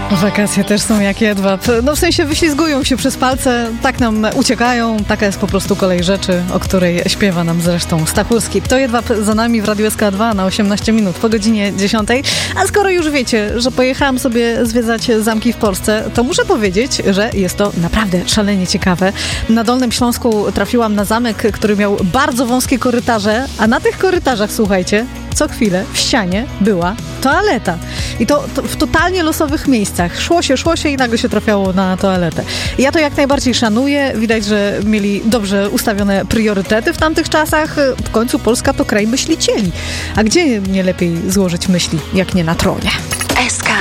Wakacje też są jak jedwab. No w sensie wyślizgują się przez palce, tak nam uciekają. Taka jest po prostu kolej rzeczy, o której śpiewa nam zresztą Stachurski. To jedwab za nami w Radiu SK2 na 18 minut po godzinie 10. A skoro już wiecie, że pojechałam sobie zwiedzać zamki w Polsce, to muszę powiedzieć, że jest to naprawdę szalenie ciekawe. Na Dolnym Śląsku trafiłam na zamek, który miał bardzo wąskie korytarze, a na tych korytarzach, słuchajcie, co chwilę w ścianie była toaleta. I to w totalnie losowych miejscach. Szło się i nagle się trafiało na toaletę. I ja to jak najbardziej szanuję. Widać, że mieli dobrze ustawione priorytety w tamtych czasach. W końcu Polska to kraj myślicieli. A gdzie nie lepiej złożyć myśli, jak nie na tronie? SK.